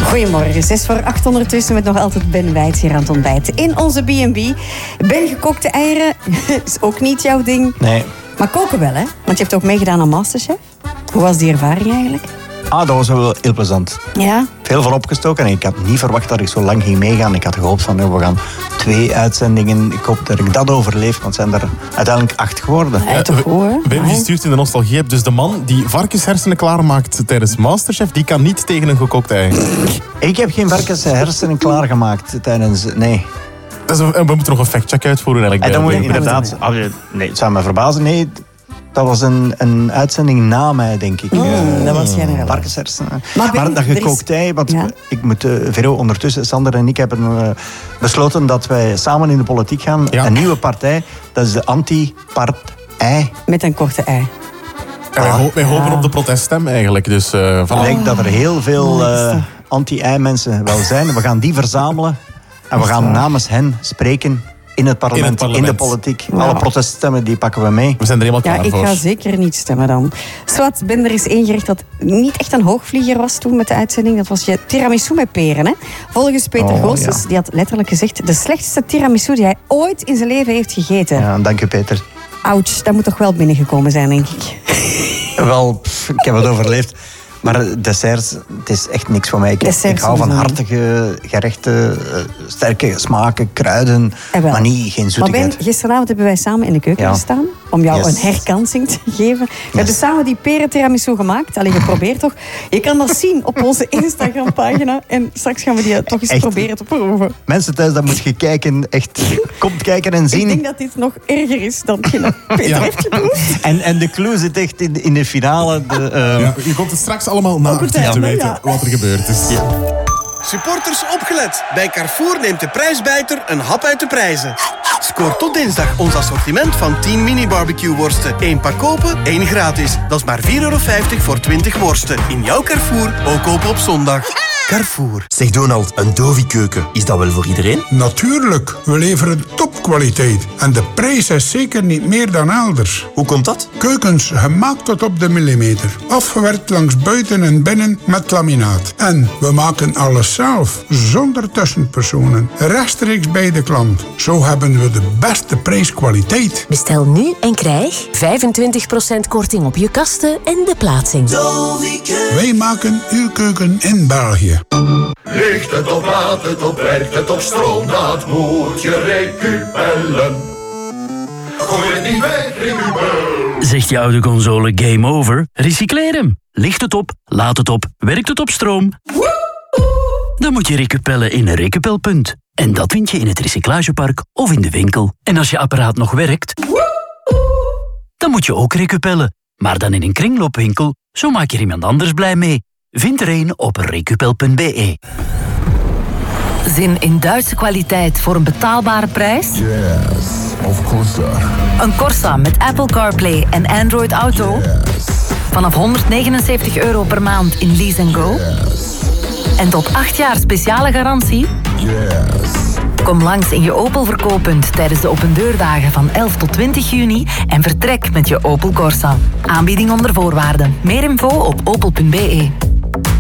Goedemorgen, 6:08 ondertussen met nog altijd Ben Wijts hier aan het ontbijten in onze B&B. Ben, gekookte eieren is ook niet jouw ding. Nee. Maar koken wel, hè? Want je hebt ook meegedaan aan Masterchef. Hoe was die ervaring eigenlijk? Dat was wel heel plezant. Ja? Veel van opgestoken en ik had niet verwacht dat ik zo lang ging meegaan. Ik had gehoopt van, we gaan 2 uitzendingen. Ik hoop dat ik dat overleef, want het zijn er uiteindelijk 8 geworden. Ja, toch goed, hè? Ben, je stuurt in de nostalgie. Dus de man die varkenshersenen klaarmaakt tijdens Masterchef, die kan niet tegen een gekookt ei. Ik heb geen varkenshersenen klaargemaakt tijdens... Nee. We moeten nog een factcheck uitvoeren eigenlijk. En dan moet je inderdaad... Nee, het zou me verbazen. Nee, dat was een uitzending na mij, denk ik. Dat was genereel. Varkenshersenen. Maar dat gekookt ei, want ik moet Vero ondertussen, Sander en ik hebben besloten dat wij samen in de politiek gaan. Ja. Een nieuwe partij, dat is de anti-partij. Met een korte ei. Wij hopen op de proteststem eigenlijk. Dus, Ik denk dat er heel veel anti-ei-mensen wel zijn. We gaan die verzamelen en we gaan namens hen spreken in het parlement, in de politiek. Ja. Alle proteststemmen die pakken we mee. We zijn er helemaal klaar voor. Ja, ik ga zeker niet stemmen dan. Swat, Ben, er is één gerecht dat niet echt een hoogvlieger was toen met de uitzending. Dat was je tiramisu met peren. Hè? Volgens Peter Goossens, die had letterlijk gezegd de slechtste tiramisu die hij ooit in zijn leven heeft gegeten. Ja, dank u, Peter. Ouch, dat moet toch wel binnengekomen zijn, denk ik. Wel, ik heb het overleefd. Maar desserts, het is echt niks voor mij. Ik hou van hartige gerechten, sterke smaken, kruiden, maar geen zoetigheid. Maar Ben, gisteravond hebben wij samen in de keuken gestaan om jou een herkansing te geven. We hebben samen die peren tiramisu gemaakt. Allee, geprobeerd toch? Je kan dat zien op onze Instagram-pagina. En straks gaan we die toch eens proberen te proeven. Mensen thuis, dat moet je kijken. Echt, komt kijken en zien. Ik denk dat dit nog erger is dan Peter heeft gedaan. En de clue zit echt in de finale. Je komt het straks allemaal na te weten wat er gebeurd is. Ja. Supporters opgelet. Bij Carrefour neemt de prijsbijter een hap uit de prijzen. Scoor tot dinsdag ons assortiment van 10 mini-barbecue-worsten. 1 pak kopen, 1 gratis. Dat is maar €4,50 voor 20 worsten. In jouw Carrefour, ook kopen op zondag. Carrefour. Zeg Donald, een Dovi-keuken, is dat wel voor iedereen? Natuurlijk, we leveren topkwaliteit. En de prijs is zeker niet meer dan elders. Hoe komt dat? Keukens gemaakt tot op de millimeter. Afgewerkt langs buiten en binnen met laminaat. En we maken alles zelf, zonder tussenpersonen. Rechtstreeks bij de klant. Zo hebben we de beste prijskwaliteit. Bestel nu en krijg 25% korting op je kasten en de plaatsing. Wij maken uw keuken in België. Ligt het op, laat het op, werkt het op stroom, dat moet je recupellen. Gooi het niet weg, recupel. Zegt je oude console game over? Recycleer hem. Ligt het op, laat het op, werkt het op stroom? Dan moet je recupellen in een recupelpunt. En dat vind je in het recyclagepark of in de winkel. En als je apparaat nog werkt, dan moet je ook recupellen. Maar dan in een kringloopwinkel, zo maak je er iemand anders blij mee. Vind er een op recupel.be. Zin in Duitse kwaliteit voor een betaalbare prijs? Yes, of course. Een Corsa met Apple CarPlay en Android Auto? Yes. Vanaf €179 per maand in Lease & Go? Yes. En tot 8 jaar speciale garantie? Yes. Kom langs in je Opel verkooppunt tijdens de opendeurdagen van 11 tot 20 juni en vertrek met je Opel Corsa. Aanbieding onder voorwaarden. Meer info op opel.be.